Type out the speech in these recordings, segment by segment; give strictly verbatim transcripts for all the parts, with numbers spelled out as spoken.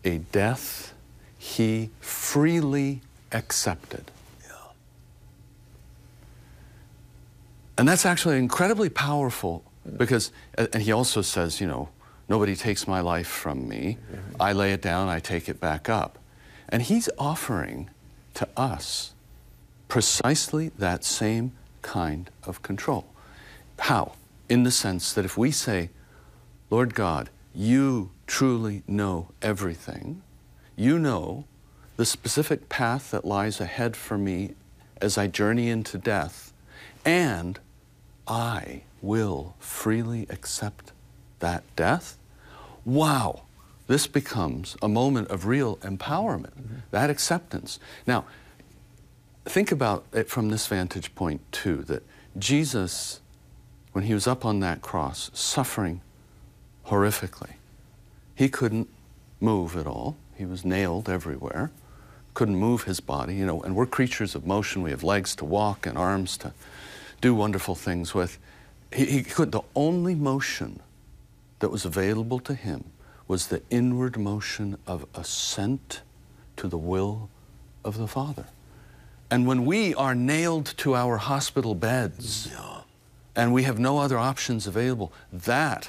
a death he freely accepted. Yeah. And that's actually incredibly powerful because, and he also says, you know, nobody takes my life from me. I lay it down, I take it back up. And he's offering to us precisely that same kind of control. How? In the sense that if we say, Lord God, you truly know everything, you know the specific path that lies ahead for me as I journey into death, and I will freely accept that death. Wow, this becomes a moment of real empowerment, mm-hmm. that acceptance. Now, think about it from this vantage point too, that Jesus, when he was up on that cross, suffering horrifically, he couldn't move at all. He was nailed everywhere, couldn't move his body, you know, and we're creatures of motion. We have legs to walk and arms to do wonderful things with. He, he could, the only motion that was available to him was the inward motion of assent to the will of the Father. And when we are nailed to our hospital beds, yeah. and we have no other options available, that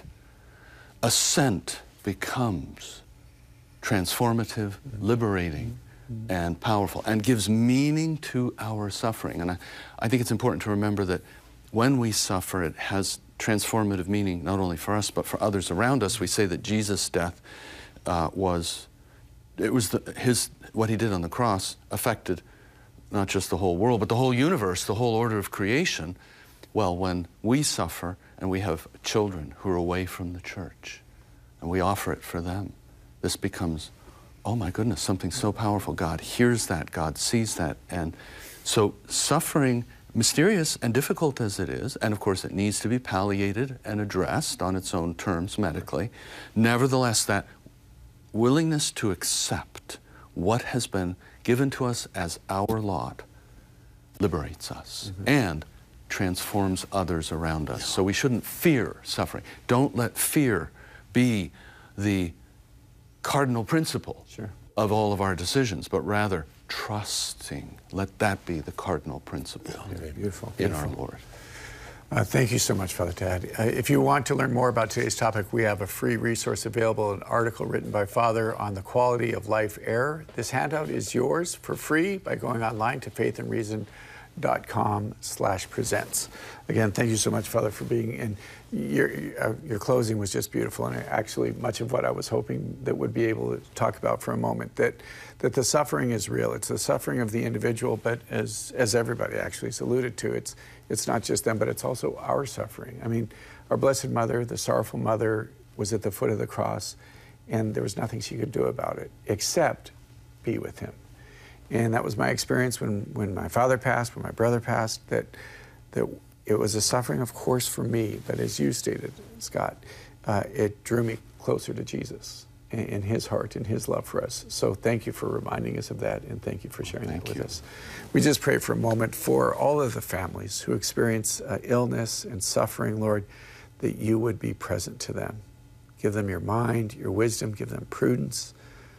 assent becomes transformative, liberating, mm-hmm. and powerful, and gives meaning to our suffering. And I, I think it's important to remember that when we suffer, it has transformative meaning, not only for us, but for others around us. We say that Jesus' death uh, was, it was the, his, what he did on the cross affected not just the whole world, but the whole universe, the whole order of creation. Well, when we suffer and we have children who are away from the church, and we offer it for them, this becomes, oh my goodness, something so powerful. God hears that, God sees that. And so suffering, mysterious and difficult as it is, and of course it needs to be palliated and addressed on its own terms medically, nevertheless that willingness to accept what has been given to us as our lot liberates us mm-hmm. and transforms others around us. So we shouldn't fear suffering. Don't let fear be the cardinal principle sure. of all of our decisions, but rather trusting. Let that be the cardinal principle yeah, here beautiful, in beautiful. our Lord. Uh, thank you so much, Father Tad. Uh, if you want to learn more about today's topic, we have a free resource available, an article written by Father on the quality of life error. This handout is yours for free by going online to faith and reason dot com slash presents. Again, thank you so much, Father, for being in. Your, uh, your closing was just beautiful, and actually much of what I was hoping that would be able to talk about for a moment, that that the suffering is real. It's the suffering of the individual, but as as everybody actually has alluded to, it's it's not just them, but it's also our suffering. I mean, our Blessed Mother, the sorrowful mother, was at the foot of the cross, and there was nothing she could do about it except be with him. And that was my experience when, when my father passed, when my brother passed, that that it was a suffering, of course, for me, but as you stated, Scott, uh, it drew me closer to Jesus and, and his heart and his love for us. So thank you for reminding us of that, and thank you for sharing thank that with you. us. We just pray for a moment for all of the families who experience uh, illness and suffering, Lord, that you would be present to them. Give them your mind, your wisdom, give them prudence.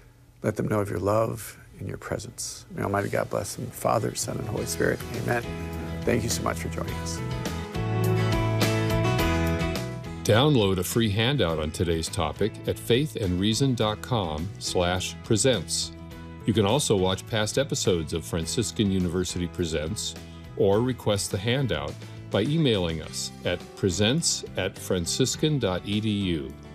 Let them know of your love and your presence. May Almighty God bless them, Father, Son, and Holy Spirit. Amen. Thank you so much for joining us. Download a free handout on today's topic at faith and reason dot com slash presents. You can also watch past episodes of Franciscan University Presents or request the handout by emailing us at presents at franciscan dot e d u.